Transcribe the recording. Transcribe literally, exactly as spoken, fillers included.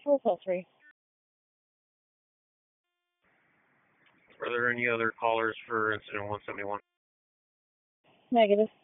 Four call three. Are there any other callers for incident one seventy-one? Negative.